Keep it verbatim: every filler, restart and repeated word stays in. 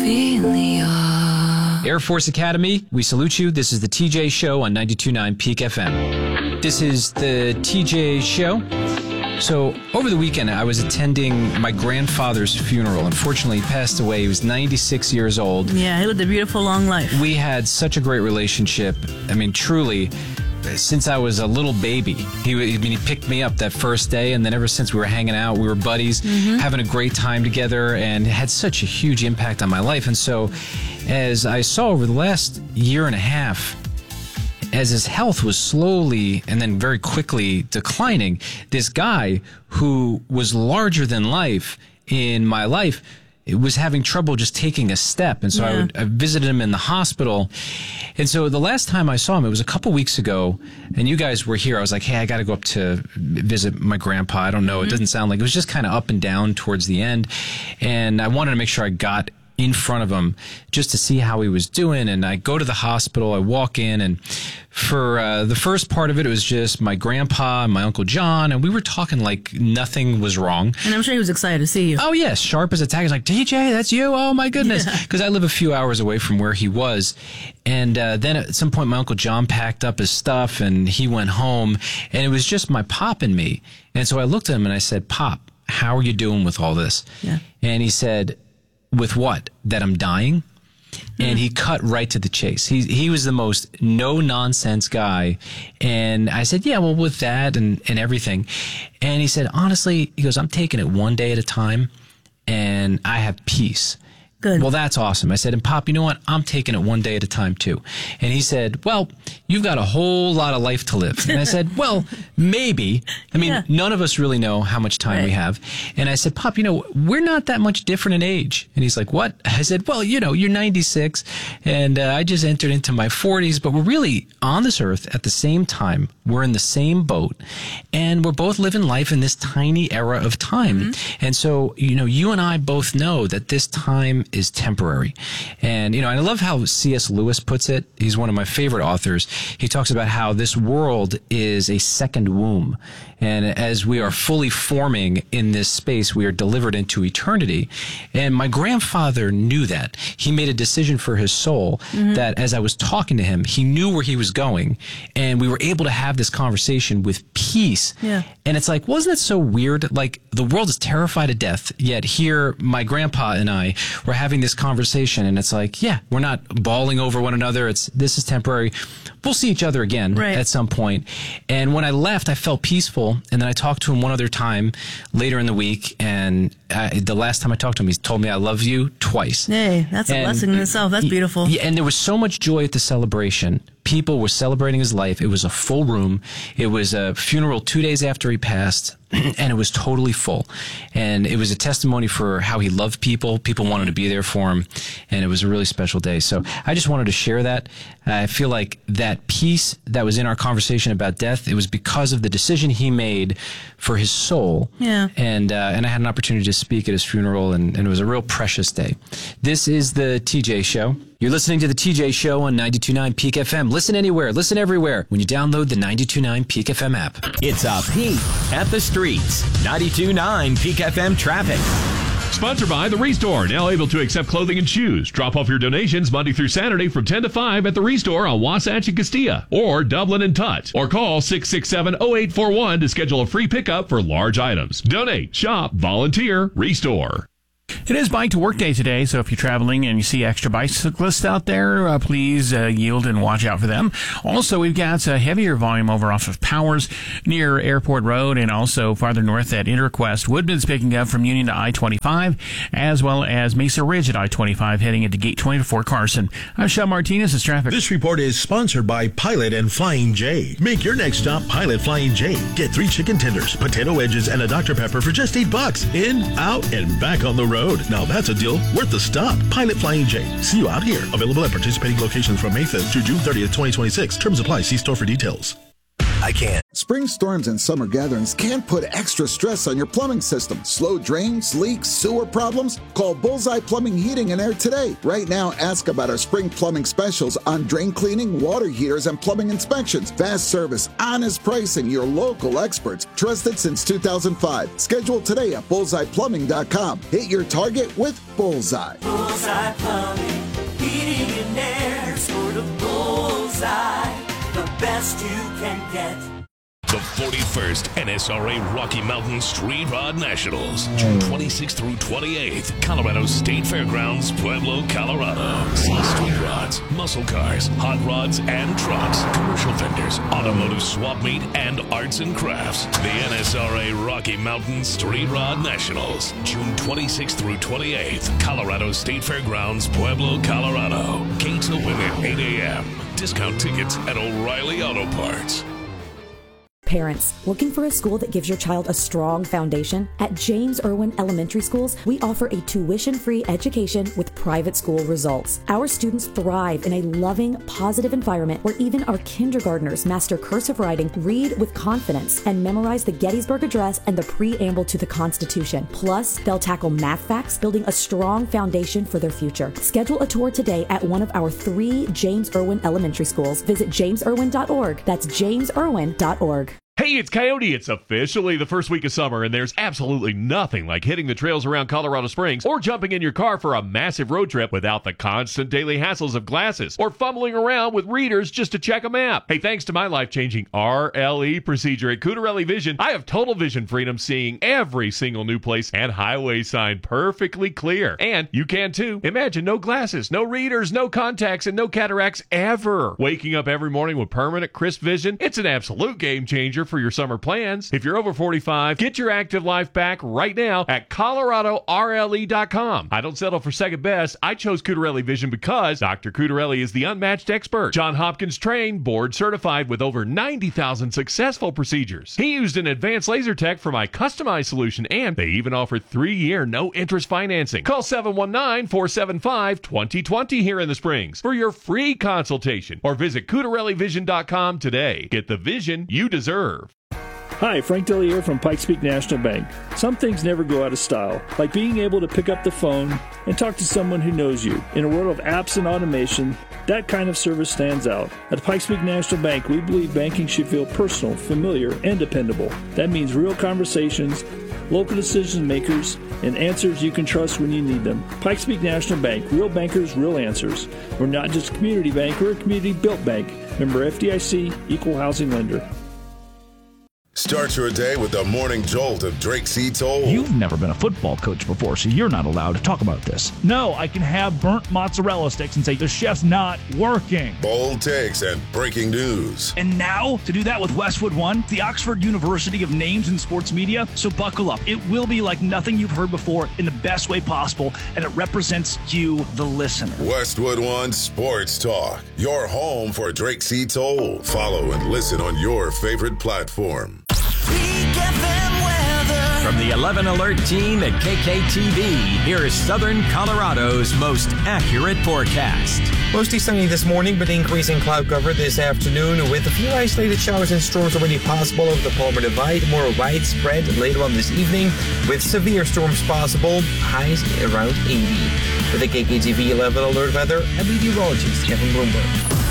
Ophelia. Air Force Academy, we salute you. This is the T J Show on ninety-two point nine Peak F M. This is the T J Show. So, over the weekend, I was attending my grandfather's funeral. Unfortunately, he passed away. He was ninety-six years old. Yeah, he lived a beautiful, long life. We had such a great relationship. I mean, truly, since I was a little baby. He, I mean, he picked me up that first day, and then ever since we were hanging out, we were buddies, mm-hmm. having a great time together, and it had such a huge impact on my life. And so, as I saw over the last year and a half, as his health was slowly and then very quickly declining, this guy who was larger than life in my life was having trouble just taking a step. And so yeah. I, would, I visited him in the hospital. And so the last time I saw him, it was a couple weeks ago, and you guys were here. I was like, hey, I got to go up to visit my grandpa. I don't know. Mm-hmm. It doesn't sound like it was just kind of up and down towards the end. And I wanted to make sure I got in front of him just to see how he was doing. And I go to the hospital, I walk in, and for uh, the first part of it, it was just my grandpa and my Uncle John, and we were talking like nothing was wrong. And I'm sure he was excited to see you. Oh, yes. Sharp as a tack. He's like, D J, that's you? Oh, my goodness. Because yeah. I live a few hours away from where he was. And uh, then at some point, my Uncle John packed up his stuff, and he went home, and it was just my pop and me. And so I looked at him, and I said, Pop, how are you doing with all this? Yeah. And he said, with what? That I'm dying? And he cut right to the chase. He he was the most no-nonsense guy. And I said, yeah, well, with that and, and everything. And he said, honestly, he goes, I'm taking it one day at a time, and I have peace. Good. Well, that's awesome. I said, and Pop, you know what? I'm taking it one day at a time, too. And he said, well, you've got a whole lot of life to live. And I said, well, maybe. I mean, yeah. none of us really know how much time right. we have. And I said, Pop, you know, we're not that much different in age. And he's like, what? I said, well, you know, you're ninety-six, and uh, I just entered into my forties, but we're really on this earth at the same time. We're in the same boat, and we're both living life in this tiny era of time. Mm-hmm. And so, you know, you and I both know that this time is temporary. And, you know, I love how C S Lewis puts it. He's one of my favorite authors. He talks about how this world is a second womb. And as we are fully forming in this space, we are delivered into eternity. And my grandfather knew that. He made a decision for his soul mm-hmm. that as I was talking to him, he knew where he was going. And we were able to have this conversation with peace. Yeah. And it's like, wasn't it so weird? Like, the world is terrified of death, yet here, my grandpa and I were having this conversation, and it's like, yeah, we're not bawling over one another. It's, this is temporary. We'll see each other again right. at some point. And when I left, I felt peaceful. And then I talked to him one other time later in the week. And I, the last time I talked to him, he told me I love you twice. Hey, that's and, a blessing in itself. That's beautiful. Yeah, and there was so much joy at the celebration. People were celebrating his life. It was a full room. It was a funeral two days after he passed, and it was totally full. And it was a testimony for how he loved people. People wanted to be there for him, and it was a really special day. So I just wanted to share that. I feel like that peace that was in our conversation about death, it was because of the decision he made for his soul. Yeah. And uh, and I had an opportunity to speak at his funeral, and, and it was a real precious day. This is the T J Show. You're listening to the T J Show on ninety-two point nine Peak F M. Listen anywhere, listen everywhere when you download the ninety-two point nine Peak F M app. It's a peek at the streets. ninety-two point nine Peak F M traffic. Sponsored by The Restore, now able to accept clothing and shoes. Drop off your donations Monday through Saturday from ten to five at The Restore on Wasatch and Castilla, or Dublin and Tut. Or call six six seven, oh eight four one to schedule a free pickup for large items. Donate, shop, volunteer, Restore. It is Bike to Work Day today, so if you're traveling and you see extra bicyclists out there, uh, please uh, yield and watch out for them. Also, we've got a heavier volume over off of Powers near Airport Road, and also farther north at Interquest. Woodman's picking up from Union to I twenty-five, as well as Mesa Ridge at I twenty-five heading into Gate twenty to Fort Carson. I'm Sean Martinez. It's traffic. This report is sponsored by Pilot and Flying J. Make your next stop Pilot Flying J. Get three chicken tenders, potato wedges, and a Doctor Pepper for just eight bucks. In, out, and back on the road. Now that's a deal worth the stop. Pilot Flying J. See you out here. Available at participating locations from May fifth through June thirtieth, twenty twenty-six. Terms apply. See store for details. I can't. Spring storms and summer gatherings can put extra stress on your plumbing system. Slow drains, leaks, sewer problems? Call Bullseye Plumbing, Heating and Air today. Right now, ask about our spring plumbing specials on drain cleaning, water heaters, and plumbing inspections. Fast service, honest pricing, your local experts. Trusted since two thousand five. Schedule today at bullseye plumbing dot com. Hit your target with Bullseye. Bullseye Plumbing. best you can get. The forty-first N S R A Rocky Mountain Street Rod Nationals, June twenty-sixth through twenty-eighth, Colorado State Fairgrounds, Pueblo, Colorado. See street rods, muscle cars, hot rods and trucks, commercial vendors, automotive swap meet, and arts and crafts. The N S R A Rocky Mountain Street Rod Nationals, June twenty-sixth through twenty-eighth, Colorado State Fairgrounds, Pueblo, Colorado. Gates open at eight a.m. Discount tickets at O'Reilly Auto Parts. Parents, looking for a school that gives your child a strong foundation? At James Irwin Elementary Schools, we offer a tuition-free education with private school results. Our students thrive in a loving, positive environment where even our kindergartners master cursive writing, read with confidence, and memorize the Gettysburg Address and the preamble to the Constitution. Plus, they'll tackle math facts, building a strong foundation for their future. Schedule a tour today at one of our three James Irwin Elementary Schools. Visit james irwin dot org. That's james irwin dot org. Hey, it's Coyote. It's officially the first week of summer, and there's absolutely nothing like hitting the trails around Colorado Springs or jumping in your car for a massive road trip without the constant daily hassles of glasses or fumbling around with readers just to check a map. Hey, thanks to my life-changing R L E procedure at Cutarelli Vision, I have total vision freedom, seeing every single new place and highway sign perfectly clear. And you can too. Imagine no glasses, no readers, no contacts, and no cataracts ever. Waking up every morning with permanent crisp vision, it's an absolute game changer for your summer plans. If you're over forty-five, get your active life back right now at colorado r l e dot com. I don't settle for second best. I chose Cutarelli Vision because Doctor Cutarelli is the unmatched expert. John Hopkins trained, board certified with over ninety thousand successful procedures. He used an advanced laser tech for my customized solution, and they even offer three-year no-interest financing. Call seven one nine, four seven five, two zero two zero here in the Springs for your free consultation, or visit cutarelli vision dot com today. Get the vision you deserve. Hi, Frank Dellier from Pikes Peak National Bank. Some things never go out of style, like being able to pick up the phone and talk to someone who knows you. In a world of apps and automation, that kind of service stands out. At Pikes Peak National Bank, we believe banking should feel personal, familiar, and dependable. That means real conversations, local decision makers, and answers you can trust when you need them. Pikes Peak National Bank, real bankers, real answers. We're not just a community bank, we're a community-built bank. Member F D I C, Equal Housing Lender. Start your day with the morning jolt of Drake C. Toll. You've never been a football coach before, so you're not allowed to talk about this. No, I can have burnt mozzarella sticks and say the chef's not working. Bold takes and breaking news. And now, to do that with Westwood One, the Oxford University of Names in Sports Media. So buckle up. It will be like nothing you've heard before in the best way possible, and it represents you, the listener. Westwood One Sports Talk, your home for Drake C. Toll. Follow and listen on your favorite platform. From the eleven Alert team at K K T V, here is Southern Colorado's most accurate forecast. Mostly sunny this morning, but increasing cloud cover this afternoon with a few isolated showers and storms already possible over the Palmer Divide. More widespread later on this evening with severe storms possible, highs around eighty. For the K K T V eleven Alert weather, I'm meteorologist Kevin Bloomberg.